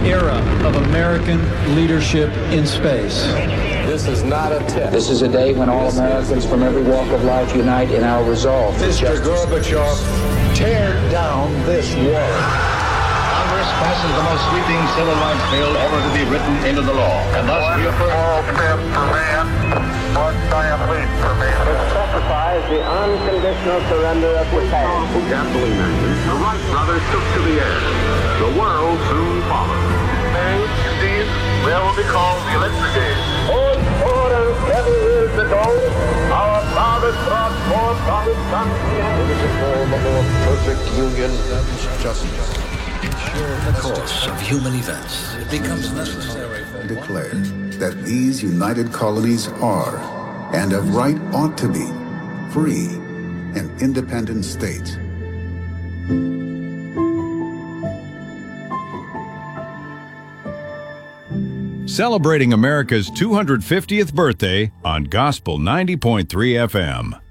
era of American leadership in space. This is not a test. This is a day when all Americans from every walk of life unite in our resolve for Mr. justice. Gorbachev, tear down this wall. Congress passes the most sweeping civil rights bill ever to be written into the law, and thus reaffirms. Small step for man, one giant leap for man. It specifies the unconditional surrender of Japan. Gasoline engines, the Wright brothers took to the air. The world soon followed. May, indeed, will be called the electric age. 407 years ago, our fathers brought forth from his country and It is a form of more perfect union and justice. The course of human events, it becomes necessary for declare that these united colonies are, and of right ought to be, free and independent states. Celebrating America's 250th birthday on Gospel 90.3 FM.